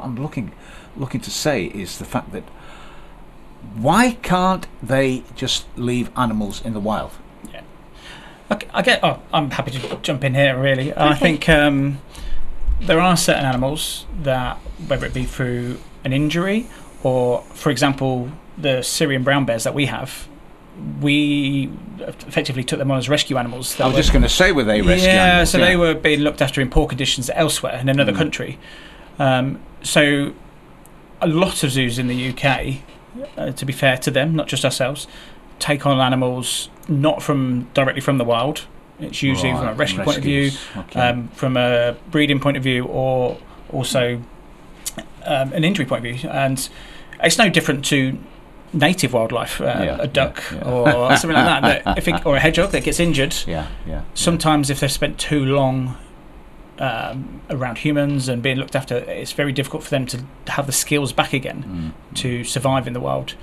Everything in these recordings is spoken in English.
what I'm looking to say is the fact that why can't they just leave animals in the wild? Yeah. Okay, I'm happy to jump in here, really. Okay. I think there are certain animals that, whether it be through an injury or, for example, the Syrian brown bears that we have, we effectively took them on as rescue animals. I was just going to say, were they rescue animals? Yeah, so they were being looked after in poor conditions elsewhere in another country. So a lot of zoos in the UK, to be fair to them, not just ourselves, take on animals not directly from the wild. It's usually from a rescue point of view, from a breeding point of view, or also an injury point of view. And it's no different to native wildlife, a duck or something like that, or a hedgehog that gets injured. Sometimes if they've spent too long around humans and being looked after, it's very difficult for them to have the skills back again to survive in the wild.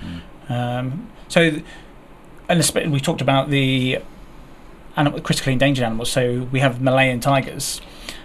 So, and we talked about the critically endangered animals. So we have Malayan tigers.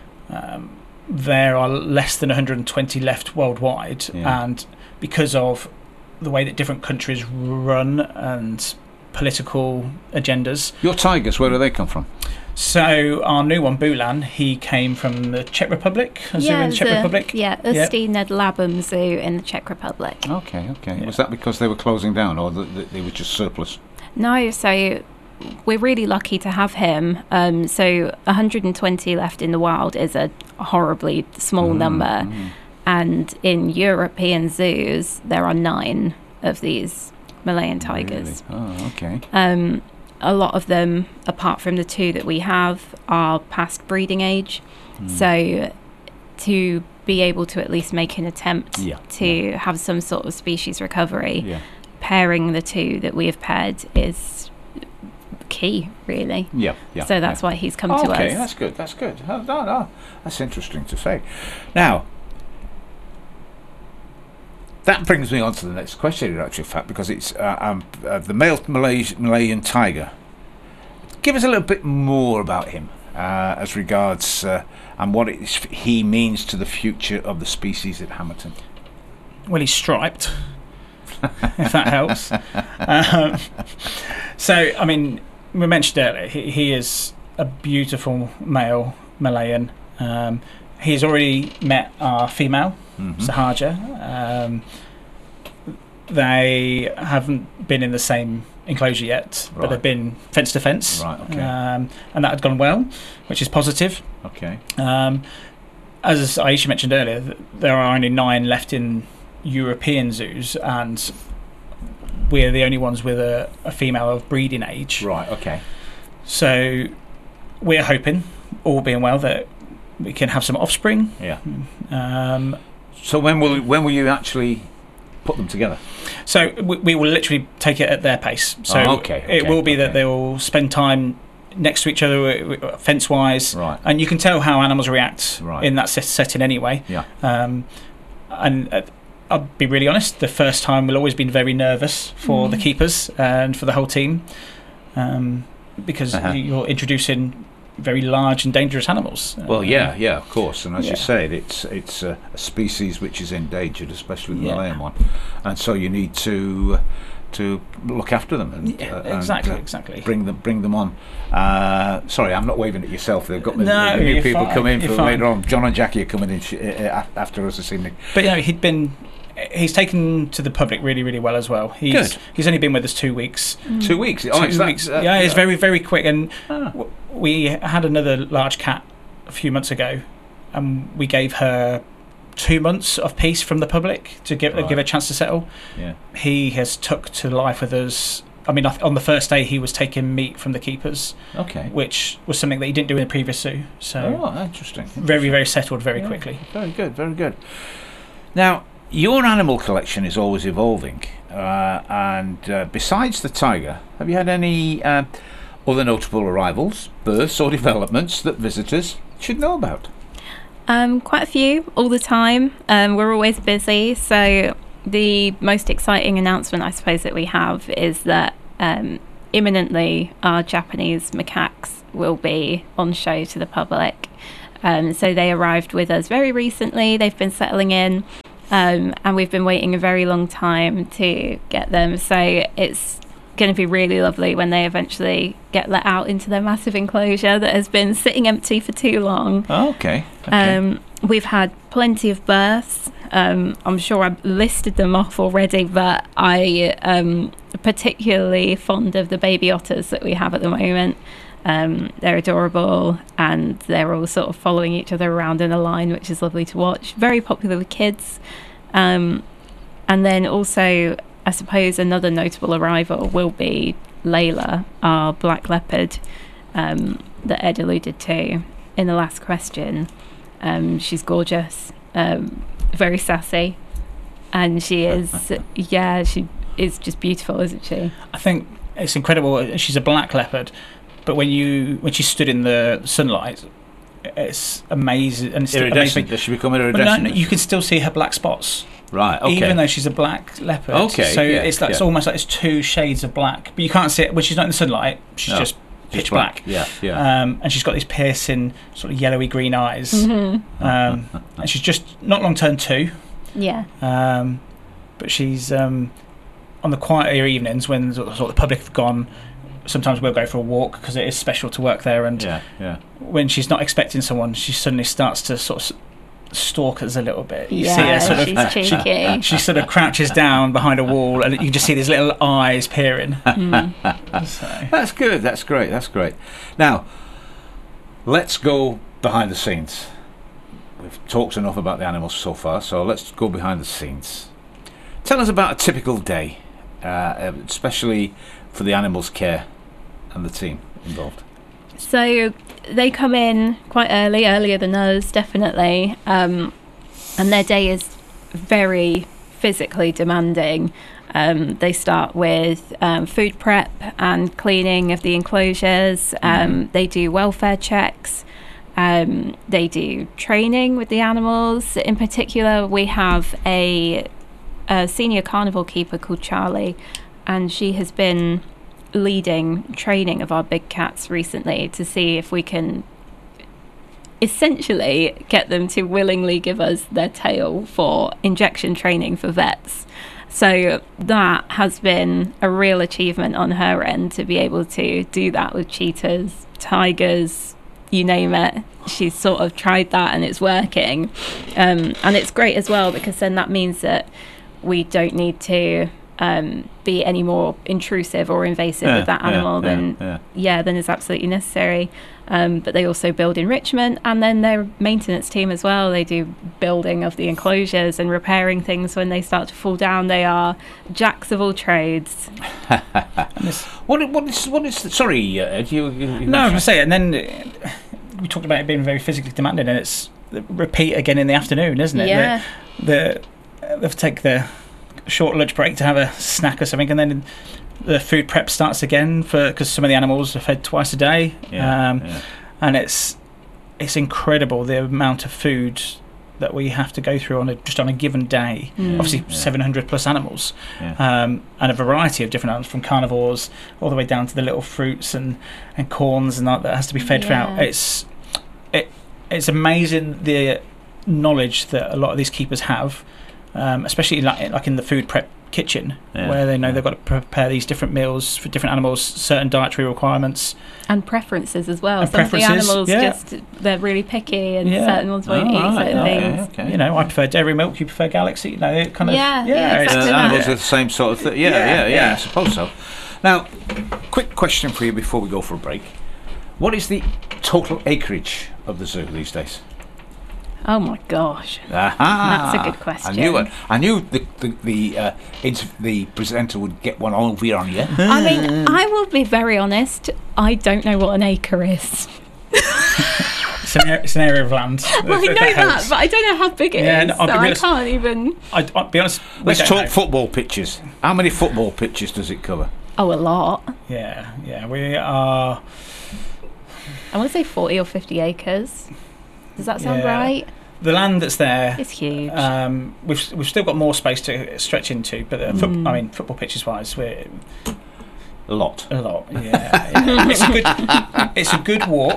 There are less than 120 left worldwide, and because of the way that different countries run and political agendas. Your tigers, where do they come from? So our new one, Bulan, he came from the Czech Republic, zoo in the Czech Republic. Yeah, Ústí nad Labem Zoo in the Czech Republic. Okay. Yeah. Was that because they were closing down, or they were just surplus? No, so we're really lucky to have him. So 120 left in the wild is a horribly small number. And in European zoos, there are 9 of these Malayan tigers. Really? Oh, okay. A lot of them, apart from the 2 that we have, are past breeding age. So to be able to at least make an attempt to have some sort of species recovery, pairing the 2 that we have paired is key, really. So that's why he's come to us. Okay, that's good. No, that's interesting to say. Now, that brings me on to the next question, in actual fact, because it's the male Malayan tiger. Give us a little bit more about him as regards and what he means to the future of the species at Hamerton. Well, he's striped, if that helps. So, I mean, we mentioned earlier, he is a beautiful male Malayan. He's already met our female, Sahaja. They haven't been in the same enclosure yet, but they've been fence to fence. Right, okay. And that had gone well, which is positive. Okay. As Aisha mentioned earlier, there are only 9 left in European zoos, and we're the only ones with a female of breeding age. Right, okay. So we're hoping, all being well, that we can have some offspring. Yeah. So when will you actually put them together? So we will literally take it at their pace. So it will be that they will spend time next to each other, fence-wise, and you can tell how animals react in that setting anyway. And I'll be really honest, the first time will always be very nervous for the keepers and for the whole team, because you're introducing very large and dangerous animals. Well, of course, and as you said, it's a species which is endangered, especially the Malayan one, and so you need to look after them and exactly bring them on. Sorry, I'm not waving at yourself. They've got the new people coming in for later on. John and Jackie are coming in after us this evening. But he's taken to the public really, really well as well. He's only been with us 2 weeks. 2 weeks? 2 weeks. It's very, very quick. And we had another large cat a few months ago, and we gave her 2 months of peace from the public to give her a chance to settle. He has took to life with us. I mean, on the first day he was taking meat from the keepers, which was something that he didn't do in the previous zoo. So interesting. Very, very settled very quickly. Very good. Now, your animal collection is always evolving, and besides the tiger, have you had any other notable arrivals, births or developments that visitors should know about? Quite a few, all the time. We're always busy, so the most exciting announcement I suppose that we have is that imminently our Japanese macaques will be on show to the public. So they arrived with us very recently. They've been settling in. and we've been waiting a very long time to get them. So it's going to be really lovely when they eventually get let out into their massive enclosure that has been sitting empty for too long. Oh, okay. We've had plenty of births. I'm sure I've listed them off already, but I am particularly fond of the baby otters that we have at the moment. They're adorable, and they're all sort of following each other around in a line, which is lovely to watch. Very popular with kids. And then also, I suppose another notable arrival will be Layla, our black leopard, that Ed alluded to in the last question. She's gorgeous, very sassy, and she is, she is just beautiful, isn't she? I think it's incredible. She's a black leopard, but when she stood in the sunlight, it's amazing. And it's iridescent. Does she become iridescent? No, you can still see her black spots. Right. Okay. Even though she's a black leopard. Okay. So it's almost like it's two shades of black, but you can't see it when she's not in the sunlight. She's just pitch black. Yeah. And she's got these piercing, sort of yellowy green eyes. And she's just not long turned 2. Yeah. But she's on the quieter evenings when sort of the public have gone. Sometimes we'll go for a walk because it is special to work there. And when she's not expecting someone, she suddenly starts to sort of stalk us a little bit. You see her sort of, she's cheeky. she sort of crouches down behind a wall, and you can just see these little eyes peering. So. That's good. That's great. Now, let's go behind the scenes. We've talked enough about the animals so far, so let's go behind the scenes. Tell us about a typical day, especially for the animals' care and the team involved. So they come in quite earlier than us, definitely, and their day is very physically demanding. They start with food prep and cleaning of the enclosures. They do welfare checks. They do training with the animals. In particular, we have a senior carnival keeper called Charlie, and she has been leading training of our big cats recently to see if we can essentially get them to willingly give us their tail for injection training for vets. So that has been a real achievement on her end, to be able to do that with cheetahs, tigers, you name it. She's sort of tried that and it's working, and it's great as well, because then that means that we don't need to be any more intrusive or invasive with that animal than is absolutely necessary. But they also build enrichment, and then their maintenance team as well. They do building of the enclosures and repairing things when they start to fall down. They are jacks of all trades. What is sorry, Ed, you no, I was going to say, and then we talked about it being very physically demanding, and it's repeat again in the afternoon, isn't it? Yeah. They have to take the short lunch break to have a snack or something, and then the food prep starts again because some of the animals are fed twice a day. And it's incredible the amount of food that we have to go through on a given day. Obviously 700 plus animals, and a variety of different animals, from carnivores all the way down to the little fruits and corns and that has to be fed throughout. It's amazing the knowledge that a lot of these keepers have. Especially like in the food prep kitchen, where they know they've got to prepare these different meals for different animals, certain dietary requirements and preferences as well. Some of the animals they're really picky, and certain ones won't eat certain things. Okay. You know, I prefer dairy milk, you prefer Galaxy. You know, it kind of exactly animals are the same sort of thing. I suppose so. Now, quick question for you before we go for a break: what is the total acreage of the zoo these days? Oh my gosh, that's a good question. I knew the presenter would get one over on you. I mean, I will be very honest. I don't know what an acre is. It's an area of land. Well, I know that, but I don't know how big it is. No, so I can't even. I'll be honest. Let's talk football pitches. How many football pitches does it cover? Oh, a lot. Yeah. We are. I want to say 40 or 50 acres. Does that sound right? The land that's there is huge. We've still got more space to stretch into, but football pitches wise, we're a lot. Yeah. It's a good walk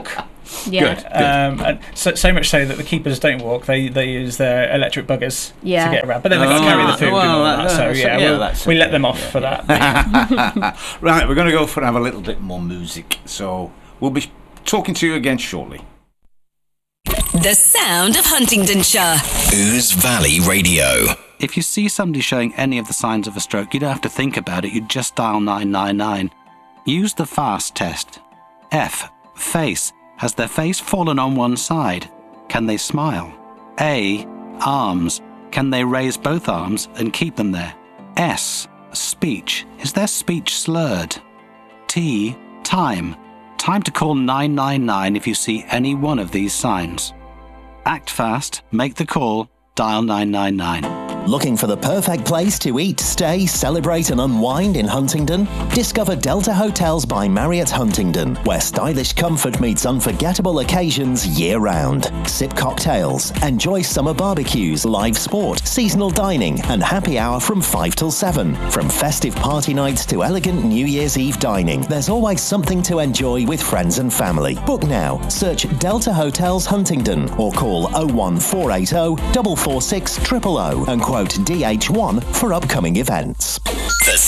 Yeah. Good. And so much so that the keepers don't walk; they use their electric buggers to get around. But then they've got to carry the food and all that. So we let them off for that. Right, we're going to go for have a little bit more music. So we'll be talking to you again shortly. The sound of Huntingdonshire. Ouse Valley Radio. If you see somebody showing any of the signs of a stroke, you don't have to think about it. You just dial 999. Use the FAST test. F. Face. Has their face fallen on one side? Can they smile? A. Arms. Can they raise both arms and keep them there? S. Speech. Is their speech slurred? T. Time. Time to call 999 if you see any one of these signs. Act fast, make the call, dial 999. Looking for the perfect place to eat, stay, celebrate and unwind in Huntingdon? Discover Delta Hotels by Marriott Huntingdon, where stylish comfort meets unforgettable occasions year-round. Sip cocktails, enjoy summer barbecues, live sport, seasonal dining and happy hour from 5 till 7. From festive party nights to elegant New Year's Eve dining, there's always something to enjoy with friends and family. Book now. Search Delta Hotels Huntingdon or call 01480 446 000 and quote DH1 for upcoming events.